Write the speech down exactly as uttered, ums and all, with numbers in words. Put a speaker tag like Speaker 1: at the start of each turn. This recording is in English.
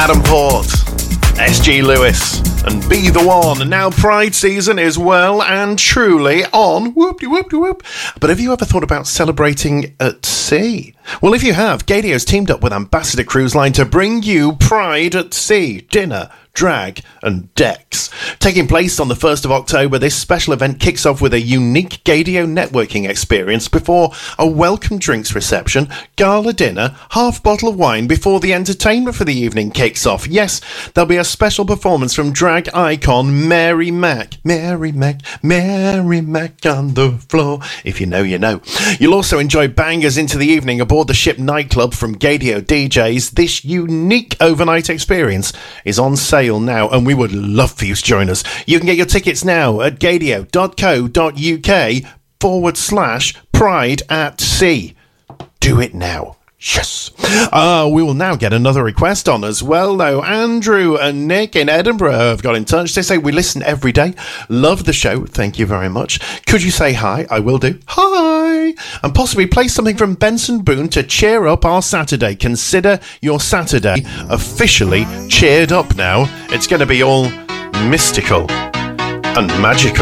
Speaker 1: Adam Port, S G Lewis, and Be The One. And now Pride season is well and truly on. Whoop-de-whoop-de-whoop. But have you ever thought about celebrating at sea? Well, if you have, Gadio's teamed up with Ambassador Cruise Line to bring you Pride at Sea dinner, drag and decks. Taking place on the first of October, this special event kicks off with a unique Gadio networking experience before a welcome drinks reception, gala dinner, half bottle of wine before the entertainment for the evening kicks off. Yes, there'll be a special performance from drag icon Mary Mac. Mary Mac, Mary Mac on the floor. If you know, you know. You'll also enjoy bangers into the evening aboard the ship nightclub from Gadio D Js. This unique overnight experience is on sale now, and we would love for you to join us. You can get your tickets now at gadio.co.uk forward slash pride at sea. Do it now. Yes. Uh, we will now get another request on as well, though. Andrew and Nick in Edinburgh have got in touch. They say, we listen every day. Love the show. Thank you very much. Could you say hi? I will do. Hi. And possibly play something from Benson Boone to cheer up our Saturday. Consider your Saturday officially cheered up now. It's going to be all mystical and magical.